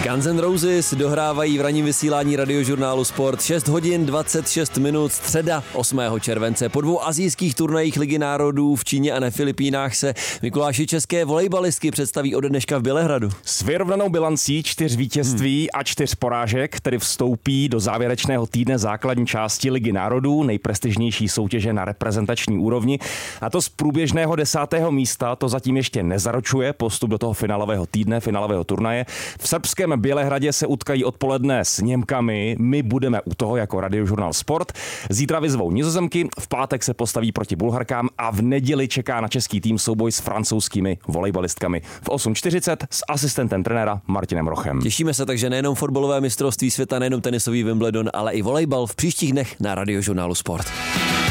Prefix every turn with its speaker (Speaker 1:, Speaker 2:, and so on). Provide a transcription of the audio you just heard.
Speaker 1: Guns N' Roses dohrávají v ranním vysílání radiožurnálu Sport 6 hodin 26 minut, středa 8. července. Po 2 asijských turnajích Ligy národů v Číně a na Filipínách se Mikuláši české volejbalistky představí ode dneška v Bělehradu.
Speaker 2: S vyrovnanou bilancí 4 vítězství a 4 porážek, tedy vstoupí do závěrečného týdne základní části Ligy národů, nejprestižnější soutěže na reprezentační úrovni. A to z průběžného 10. místa to zatím ještě nezaručuje postup do toho finálového týdne, finálového turnaje. V srbském Bělehradě se utkají odpoledne s Němkami, my budeme u toho jako radiožurnál Sport. Zítra vyzvou Nizozemky, v pátek se postaví proti Bulharkám a v neděli čeká na český tým souboj s francouzskými volejbalistkami. V 8:40 s asistentem trenéra Martinem Rochem.
Speaker 1: Těšíme se takže nejenom fotbalové mistrovství světa, nejenom tenisový Wimbledon, ale i volejbal v příštích dnech na radiožurnálu Sport.